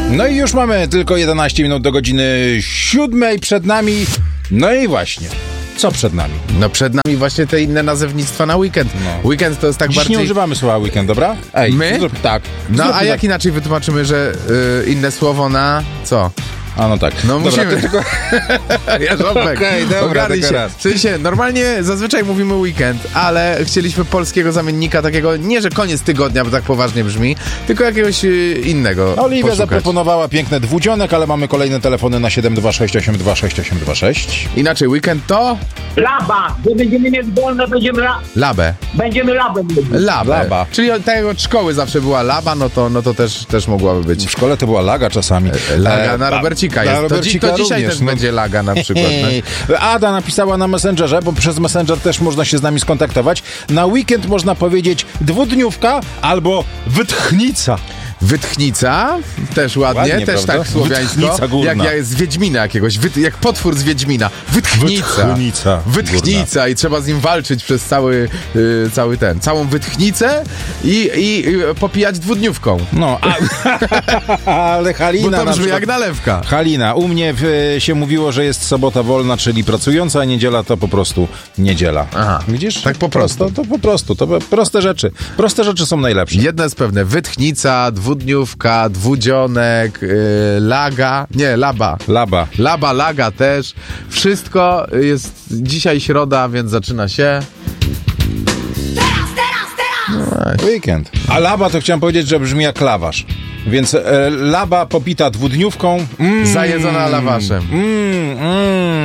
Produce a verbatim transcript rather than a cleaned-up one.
No i już mamy tylko jedenaście minut do godziny siódmej przed nami. No i właśnie, co przed nami? No przed nami właśnie te inne nazewnictwa na weekend. No. Weekend to jest tak Dziś bardziej... nie używamy słowa weekend, dobra? Ej, My? Zrób, tak. No Zrób a tak. jak inaczej wytłumaczymy, że y, inne słowo na co? A no tak. No Dobra, musimy. to tylko... Jarząbek, Okej, dobra, ogarnij tylko się. raz. W sensie, normalnie zazwyczaj mówimy weekend, ale chcieliśmy polskiego zamiennika takiego, nie że koniec tygodnia, bo tak poważnie brzmi, tylko jakiegoś y, innego Oliwia poszukać. zaproponowała piękne dwudzionek, ale mamy kolejne telefony na siedem dwa sześć osiem dwa sześć osiem dwa sześć. Inaczej, weekend to Laba, gdy będziemy mieć wolne, będziemy, la, labę. będziemy labem mówić. Labę. Laba. Czyli od, tak jak od szkoły zawsze była laba, no to, no to też, też mogłaby być. W szkole to była laga czasami. Laga E, na Robercika na jest. To, dzi- Robercika to dzisiaj również, też no. będzie laga na przykład. No. Ada napisała na Messengerze, bo przez Messenger też można się z nami skontaktować. Na weekend można powiedzieć dwudniówka albo wytchnica. Wytchnica, też ładnie, Ładnie, też prawda? tak słowiańsko. Wytchnica górna. Jak ja jest z Wiedźmina jakiegoś, wyt, jak potwór z Wiedźmina. Wytchnica. Wytchnica Wytchnica i trzeba z nim walczyć przez cały, y, cały ten, całą wytchnicę i, i y, popijać dwudniówką. No, a, ale Halina Bo to na brzmi przykład, jak nalewka. Halina, u mnie w, się mówiło, że jest sobota wolna, czyli pracująca, a niedziela to po prostu niedziela. Aha. Widzisz? Tak po prostu. To, to po prostu, to proste rzeczy. Proste rzeczy są najlepsze. Jedno jest pewne, wytchnica, dwudniówka, dwudzionek, y, laga, nie, laba. Laba. Laba, laga też. Wszystko jest dzisiaj środa, więc zaczyna się. Weekend. A laba to chciałem powiedzieć, że brzmi jak lawasz. Więc e, laba popita dwudniówką. Mm, Zajedzona lawaszem. Mm, mm.